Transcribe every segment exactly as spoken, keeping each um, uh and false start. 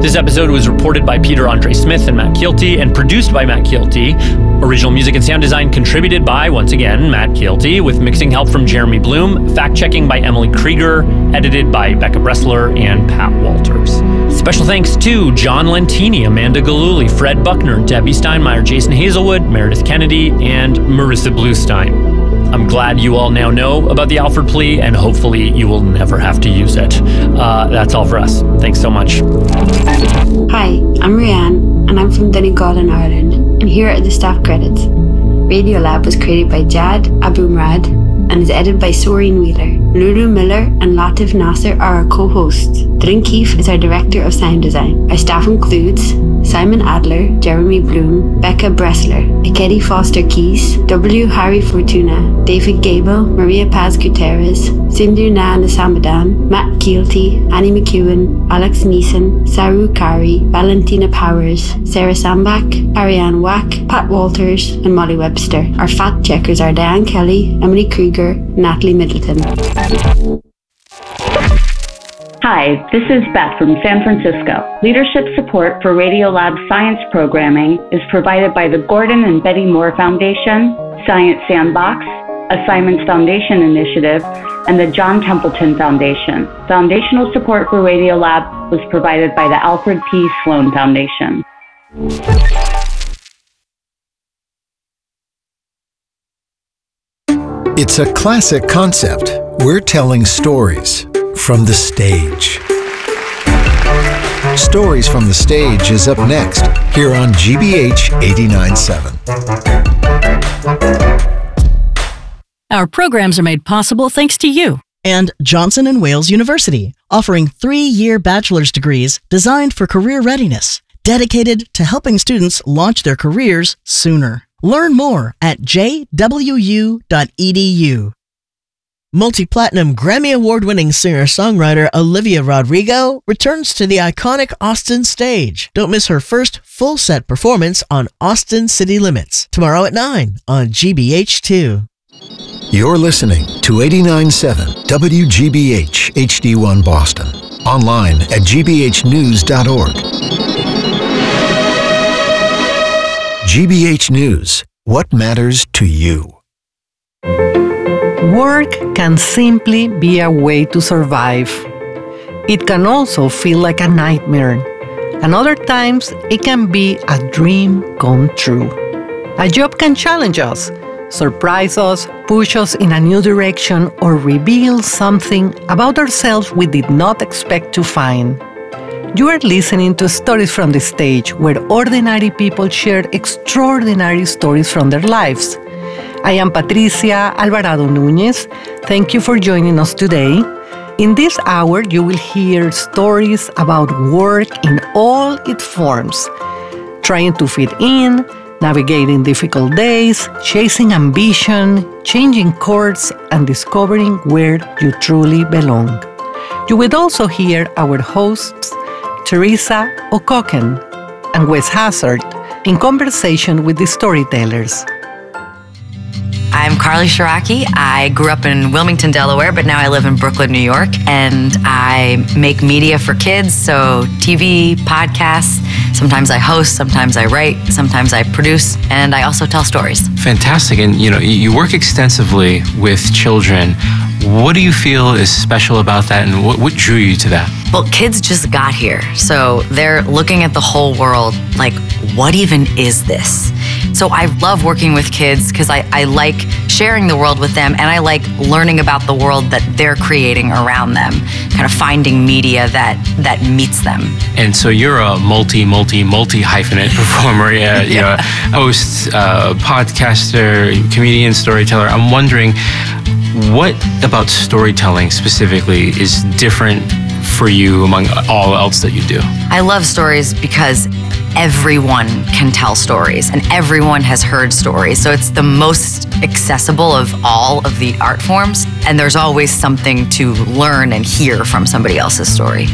This episode was reported by Peter Andre Smith and Matt Kielty and produced by Matt Kielty. Original music and sound design contributed by, once again, Matt Kielty, with mixing help from Jeremy Bloom, fact-checking by Emily Krieger, edited by Becca Bressler and Pat Walters. Special thanks to John Lentini, Amanda Galuli, Fred Buckner, Debbie Steinmeier, Jason Hazelwood, Meredith Kennedy, and Marissa Bluestein. I'm glad you all now know about the Alford plea, and hopefully you will never have to use it. Uh, that's all for us. Thanks so much. Hi, I'm Rianne, and I'm from Donegal in Ireland, and here are the staff credits. Radiolab was created by Jad Abumrad and is edited by Soreen Wheeler. Lulu Miller and Latif Nasser are our co-hosts. Drin Keefe is our director of sound design. Our staff includes Simon Adler, Jeremy Bloom, Becca Bressler, Ikedi Foster Keys, W. Harry Fortuna, David Gable, Maria Paz Gutierrez, Sindhu Na Nasamadan, Matt Kielty, Annie McEwen, Alex Neeson, Saru Kari, Valentina Powers, Sarah Sambach, Ariane Wack, Pat Walters, and Molly Webster. Our fact checkers are Diane Kelly, Emily Krieger, and Natalie Middleton. Hi, this is Beth from San Francisco. Leadership support for Radiolab science programming is provided by the Gordon and Betty Moore Foundation, Science Sandbox, a Simons Foundation initiative, and the John Templeton Foundation. Foundational support for Radiolab was provided by the Alfred P. Sloan Foundation. It's a classic concept. We're telling stories from the stage. Stories from the Stage is up next here on G B H eighty-nine point seven. Our programs are made possible thanks to you. And Johnson and Wales University, offering three-year bachelor's degrees designed for career readiness, dedicated to helping students launch their careers sooner. Learn more at j w u dot e d u. Multi-platinum Grammy Award-winning singer-songwriter Olivia Rodrigo returns to the iconic Austin stage. Don't miss her first full-set performance on Austin City Limits, tomorrow at nine on G B H two. You're listening to eighty-nine point seven W G B H H D one Boston. Online at g b h news dot org. G B H News. What matters to you? Work can simply be a way to survive. It can also feel like a nightmare, and other times it can be a dream come true. A job can challenge us, surprise us, push us in a new direction, or reveal something about ourselves we did not expect to find. You are listening to Stories from the Stage, where ordinary people share extraordinary stories from their lives. I am Patricia Alvarado Núñez. Thank you for joining us today. In this hour, you will hear stories about work in all its forms, trying to fit in, navigating difficult days, chasing ambition, changing course, and discovering where you truly belong. You will also hear our hosts, Teresa O'Cocken and Wes Hazard, in conversation with the storytellers. I'm Carly Shiraki. I grew up in Wilmington, Delaware, but now I live in Brooklyn, New York, and I make media for kids, so T V, podcasts. Sometimes I host, sometimes I write, sometimes I produce, and I also tell stories. Fantastic. And you know, you work extensively with children. What do you feel is special about that, and what, what drew you to that? Well, kids just got here, so they're looking at the whole world like, what even is this? So I love working with kids because I, I like sharing the world with them, and I like learning about the world that they're creating around them, kind of finding media that that meets them. And so you're a multi, multi, multi-hyphenate performer, yeah, you know, host, uh, podcaster, comedian, storyteller. I'm wondering, what about storytelling specifically is different for you among all else that you do? I love stories because everyone can tell stories and everyone has heard stories. So it's the most accessible of all of the art forms. And there's always something to learn and hear from somebody else's story.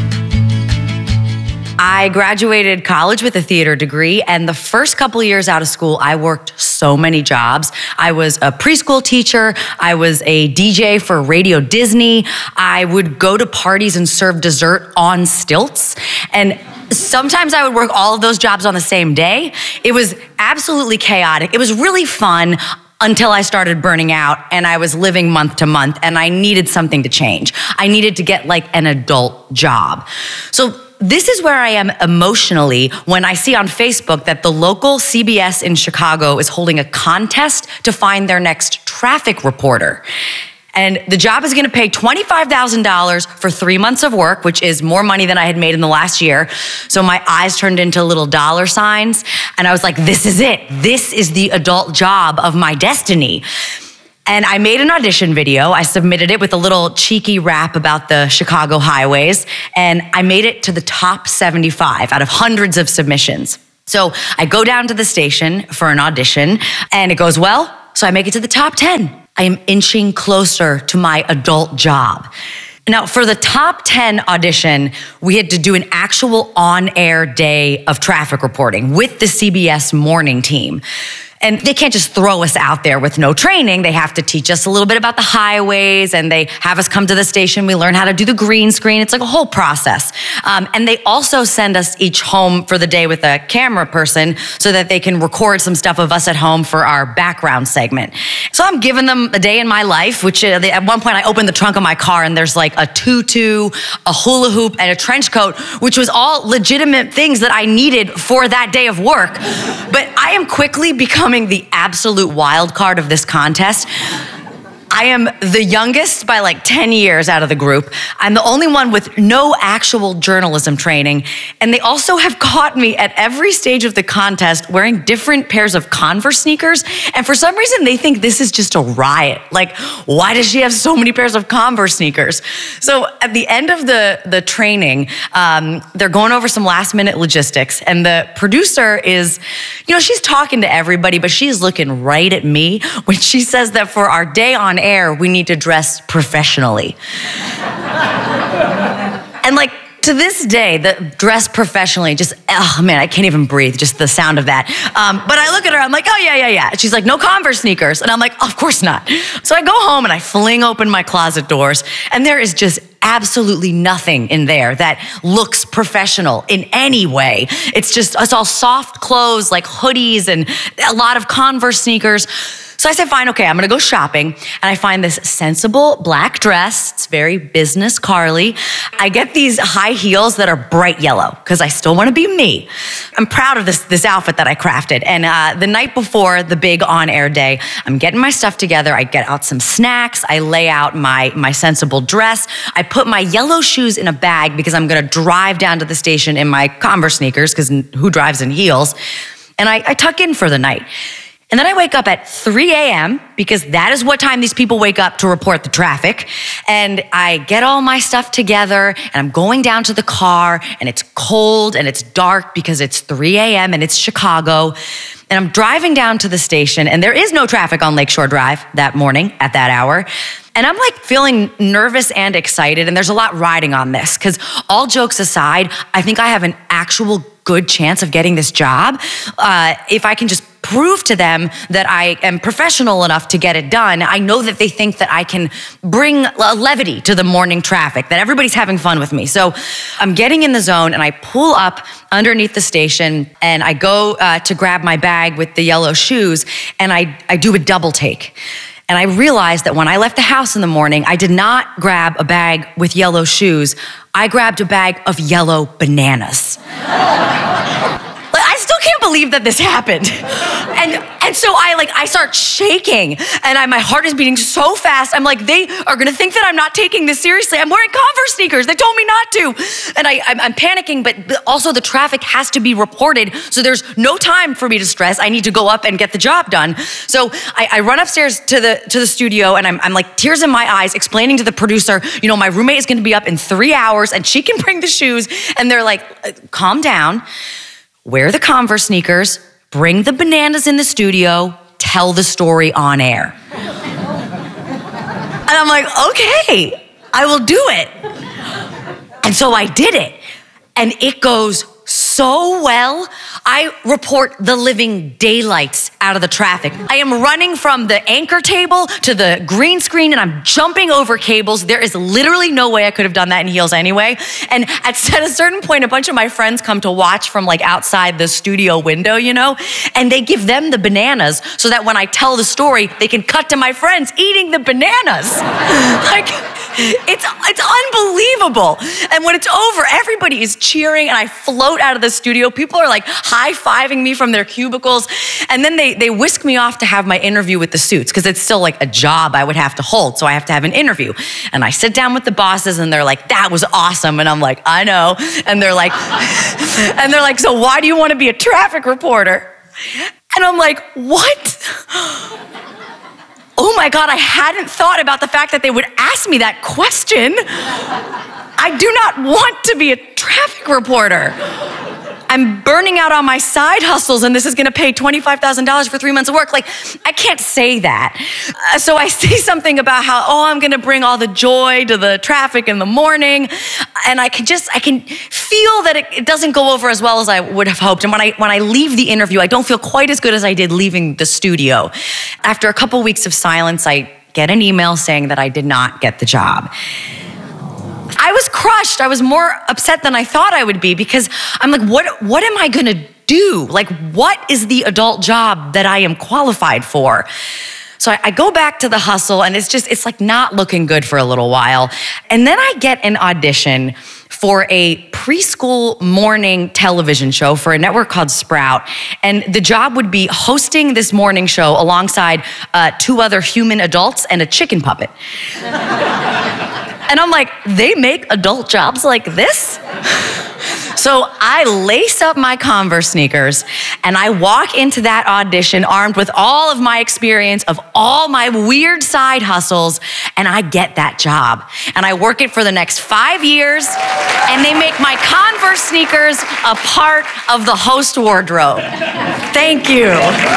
I graduated college with a theater degree, and the first couple of years out of school, I worked so many jobs. I was a preschool teacher. I was a D J for Radio Disney. I would go to parties and serve dessert on stilts. And Sometimes I would work all of those jobs on the same day. It was absolutely chaotic. It was really fun until I started burning out and I was living month to month and I needed something to change. I needed to get like an adult job. So this is where I am emotionally when I see on Facebook that the local C B S in Chicago is holding a contest to find their next traffic reporter. And the job is gonna pay twenty-five thousand dollars for three months of work, which is more money than I had made in the last year. So my eyes turned into little dollar signs. And I was like, this is it. This is the adult job of my destiny. And I made an audition video. I submitted it with a little cheeky rap about the Chicago highways. And I made it to the top seventy-five out of hundreds of submissions. So I go down to the station for an audition and it goes well. So I make it to the top ten. I am inching closer to my adult job. Now, for the top ten audition, we had to do an actual on-air day of traffic reporting with the C B S morning team. And they can't just throw us out there with no training. They have to teach us a little bit about the highways and they have us come to the station. We learn how to do the green screen. It's like a whole process. Um, and they also send us each home for the day with a camera person so that they can record some stuff of us at home for our background segment. So I'm giving them a day in my life, which uh, they, at one point I opened the trunk of my car and there's like a tutu, a hula hoop, and a trench coat, which was all legitimate things that I needed for that day of work. But I am quickly becoming the absolute wild card of this contest. I am the youngest by like ten years out of the group. I'm the only one with no actual journalism training. And they also have caught me at every stage of the contest wearing different pairs of Converse sneakers. And for some reason, they think this is just a riot. Like, why does she have so many pairs of Converse sneakers? So at the end of the, the training, um, they're going over some last minute logistics. And the producer is, you know, she's talking to everybody, but she's looking right at me when she says that for our day on air, we need to dress professionally. And like, to this day, the dress professionally, just, oh man, I can't even breathe, just the sound of that. Um, but I look at her, I'm like, oh yeah, yeah, yeah. She's like, no Converse sneakers. And I'm like, of course not. So I go home and I fling open my closet doors and there is just absolutely nothing in there that looks professional in any way. It's just, it's all soft clothes, like hoodies and a lot of Converse sneakers. So I said, fine, okay, I'm gonna go shopping. And I find this sensible black dress. It's very business Carly. I get these high heels that are bright yellow because I still wanna be me. I'm proud of this, this outfit that I crafted. And uh, the night before the big on-air day, I'm getting my stuff together. I get out some snacks. I lay out my, my sensible dress. I put my yellow shoes in a bag because I'm gonna drive down to the station in my Converse sneakers because who drives in heels? And I, I tuck in for the night. And then I wake up at three a.m. because that is what time these people wake up to report the traffic. And I get all my stuff together and I'm going down to the car and it's cold and it's dark because it's three a.m. and it's Chicago. And I'm driving down to the station and there is no traffic on Lakeshore Drive that morning at that hour. And I'm like feeling nervous and excited. And there's a lot riding on this because all jokes aside, I think I have an actual good chance of getting this job uh, if I can just prove to them that I am professional enough to get it done. I know that they think that I can bring a levity to the morning traffic, that everybody's having fun with me. So I'm getting in the zone and I pull up underneath the station and I go uh, to grab my bag with the yellow shoes and I, I do a double take. And I realized that when I left the house in the morning, I did not grab a bag with yellow shoes. I grabbed a bag of yellow bananas. Like, I still can't believe that this happened. And and so I like I start shaking and I, my heart is beating so fast. I'm like, they are gonna think that I'm not taking this seriously. I'm wearing Converse sneakers. They told me not to. And I, I'm, I'm panicking, but also the traffic has to be reported. So there's no time for me to stress. I need to go up and get the job done. So I, I run upstairs to the to the studio and I'm, I'm like tears in my eyes explaining to the producer, you know, my roommate is gonna be up in three hours and she can bring the shoes. And they're like, calm down. Wear the Converse sneakers, bring the bananas in the studio, tell the story on air. And I'm like, okay, I will do it. And so I did it. And it goes so well. I report the living daylights out of the traffic. I am running from the anchor table to the green screen and I'm jumping over cables. There is literally no way I could have done that in heels anyway. And at a certain point, a bunch of my friends come to watch from like outside the studio window, you know, and they give them the bananas so that when I tell the story, they can cut to my friends eating the bananas. Like, it's it's unbelievable. And when it's over, everybody is cheering and I float out of the studio. People are like high-fiving me from their cubicles. And then they, they whisk me off to have my interview with the Suits because it's still like a job I would have to hold. So I have to have an interview. And I sit down with the bosses and they're like, that was awesome. And I'm like, I know. And they're like, and they're like, so why do you want to be a traffic reporter? And I'm like, what? Oh my God, I hadn't thought about the fact that they would ask me that question. I do not want to be a traffic reporter. I'm burning out on my side hustles and this is gonna pay twenty-five thousand dollars for three months of work. Like, I can't say that. Uh, so I say something about how, oh, I'm gonna bring all the joy to the traffic in the morning. And I can just, I can feel that it, it doesn't go over as well as I would have hoped. And when I when I leave the interview, I don't feel quite as good as I did leaving the studio. After a couple weeks of silence, I get an email saying that I did not get the job. I was crushed. I was more upset than I thought I would be because I'm like, what, what am I gonna do? Like, what is the adult job that I am qualified for? So I, I go back to the hustle and it's just, it's like not looking good for a little while. And then I get an audition for a preschool morning television show for a network called Sprout. And the job would be hosting this morning show alongside uh, two other human adults and a chicken puppet. And I'm like, they make adult jobs like this? So I lace up my Converse sneakers and I walk into that audition armed with all of my experience of all my weird side hustles, and I get that job. And I work it for the next five years, and they make my Converse sneakers a part of the host wardrobe. Thank you.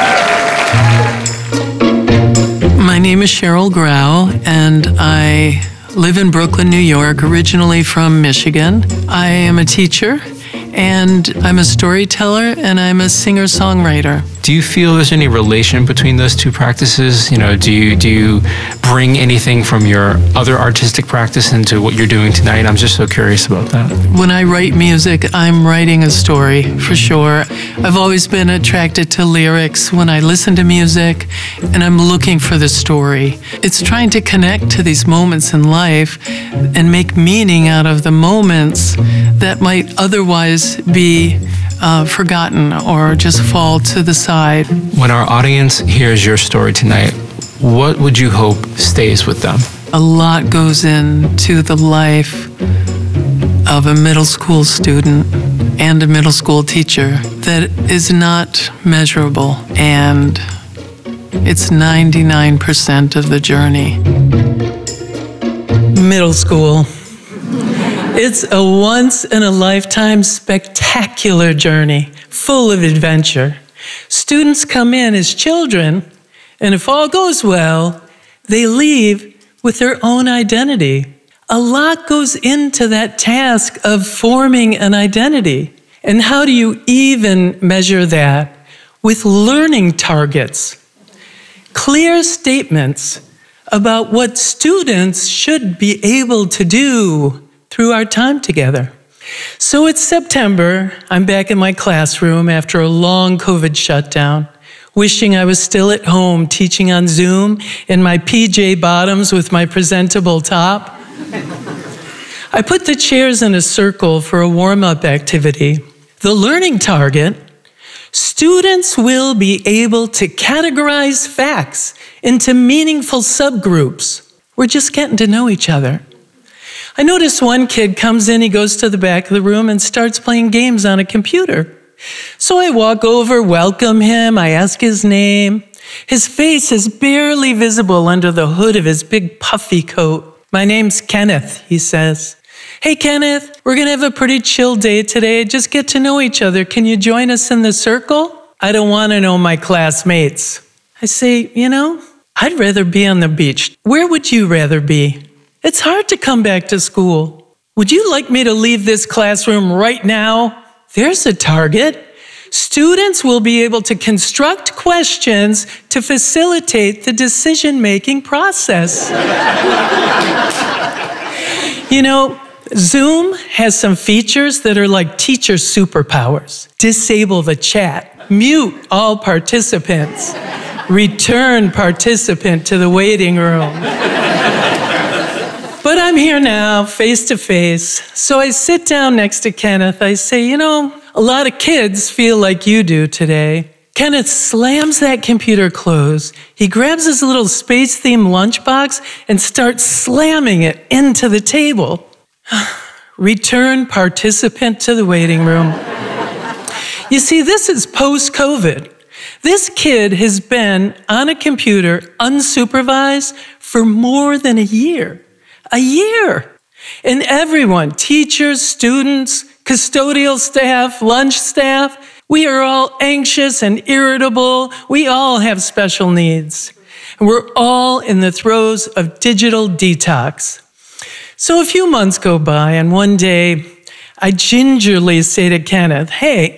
My name is Cheryl Grau, and I live in Brooklyn, New York, originally from Michigan. I am a teacher, and I'm a storyteller, and I'm a singer-songwriter. Do you feel there's any relation between those two practices? You know, do you do you bring anything from your other artistic practice into what you're doing tonight? I'm just so curious about that. When I write music, I'm writing a story, for sure. I've always been attracted to lyrics when I listen to music, and I'm looking for the story. It's trying to connect to these moments in life and make meaning out of the moments that might otherwise be uh, forgotten or just fall to the side. When our audience hears your story tonight, what would you hope stays with them? A lot goes into the life of a middle school student and a middle school teacher that is not measurable, and it's ninety-nine percent of the journey. Middle school. It's a once-in-a-lifetime spectacular journey, full of adventure. Students come in as children, and if all goes well, they leave with their own identity. A lot goes into that task of forming an identity. And how do you even measure that? With learning targets. Clear statements about what students should be able to do through our time together. So it's September. I'm back in my classroom after a long COVID shutdown, wishing I was still at home teaching on Zoom in my P J bottoms with my presentable top. I put the chairs in a circle for a warm-up activity. The learning target: students will be able to categorize facts into meaningful subgroups. We're just getting to know each other. I notice one kid comes in, he goes to the back of the room and starts playing games on a computer. So I walk over, welcome him, I ask his name. His face is barely visible under the hood of his big puffy coat. My name's Kenneth, he says. Hey Kenneth, we're gonna have a pretty chill day today. Just get to know each other. Can you join us in the circle? I don't wanna know my classmates. I say, you know, I'd rather be on the beach. Where would you rather be? It's hard to come back to school. Would you like me to leave this classroom right now? there's a target. Students will be able to construct questions to facilitate the decision-making process. You know, Zoom has some features that are like teacher superpowers. Disable the chat, mute all participants, return participant to the waiting room. But I'm here now, face to face. So I sit down next to Kenneth. I say, you know, a lot of kids feel like you do today. Kenneth slams that computer closed. He grabs his little space-themed lunchbox and starts slamming it into the table. Return participant to the waiting room. You see, this is post-COVID. This kid has been on a computer unsupervised for more than a year. A year. And everyone, teachers, students, custodial staff, lunch staff, we are all anxious and irritable. We all have special needs. And we're all in the throes of digital detox. So a few months go by, and one day I gingerly say to Kenneth, hey,